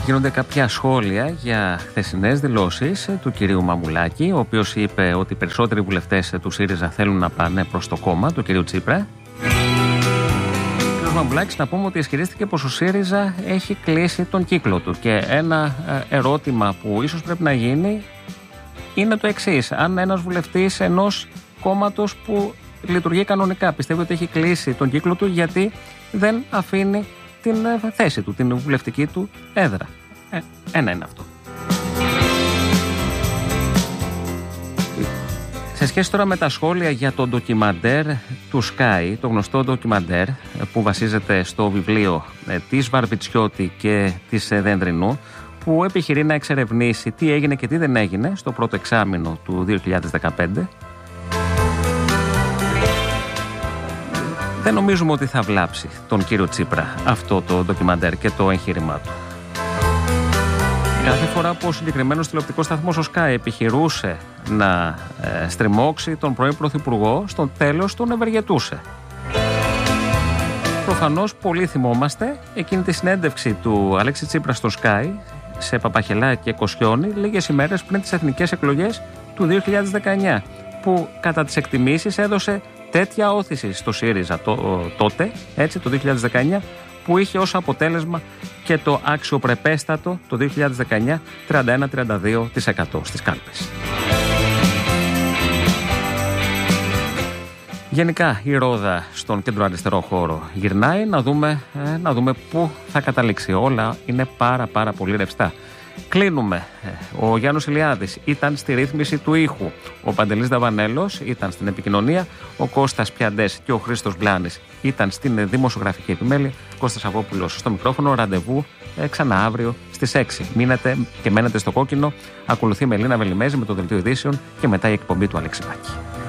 γίνονται κάποια σχόλια για χθεσινές δηλώσεις του κυρίου Μαμουλάκη, ο οποίος είπε ότι οι περισσότεροι βουλευτές του ΣΥΡΙΖΑ θέλουν να πάνε προς το κόμμα του κυρίου Τσίπρα. Ο κύριος Μαμουλάκης, να πούμε ότι ισχυρίστηκε πως ο ΣΥΡΙΖΑ έχει κλείσει τον κύκλο του. Και ένα ερώτημα που ίσως πρέπει να γίνει είναι το εξής: αν ένας βουλευτής ενός κόμματος που λειτουργεί κανονικά πιστεύει ότι έχει κλείσει τον κύκλο του, γιατί δεν αφήνει την θέση του, την βουλευτική του έδρα? Ένα είναι αυτό. Σε σχέση τώρα με τα σχόλια για το ντοκιμαντέρ του Sky, το γνωστό ντοκιμαντέρ που βασίζεται στο βιβλίο της Βαρβιτσιώτη και της Δένδρινου, που επιχειρεί να εξερευνήσει τι έγινε και τι δεν έγινε στο πρώτο εξάμηνο του 2015, δεν νομίζουμε ότι θα βλάψει τον κύριο Τσίπρα αυτό το ντοκιμαντέρ και το εγχείρημά του. Κάθε φορά που ο συγκεκριμένος τηλεοπτικός σταθμός ο Sky επιχειρούσε να στριμώξει τον πρώην Πρωθυπουργό, στο τέλος τον ευεργετούσε. Προφανώς πολύ θυμόμαστε εκείνη τη συνέντευξη του Αλέξη Τσίπρα στο Sky σε Παπαχελά και Κοσιόνι λίγες ημέρες πριν τις εθνικές εκλογές του 2019, που κατά τις εκτιμήσεις έδωσε τέτοια όθηση στο ΣΥΡΙΖΑ τότε, έτσι, το 2019, που είχε ως αποτέλεσμα και το αξιοπρεπέστατο το 2019 31-32% στις κάλπες. Γενικά η ρόδα στον κεντροαριστερό χώρο γυρνάει, να δούμε πού θα καταλήξει. Όλα είναι πάρα πολύ ρευστά. Κλείνουμε. Ο Γιάννος Ηλιάδης ήταν στη ρύθμιση του ήχου. Ο Παντελής Δαβανέλος ήταν στην επικοινωνία. Ο Κώστας Πιαντές και ο Χρήστος Μπλάνης ήταν στην δημοσιογραφική επιμέλεια. Κώστας Αβόπουλος στο μικρόφωνο. Ραντεβού ξανά αύριο στις 6. Μείνετε και μένετε στο κόκκινο. Ακολουθεί η Μελίνα Βελιμέζη με το Δελτίο Ειδήσεων και μετά η εκπομπή του Αλέξη Πάκη.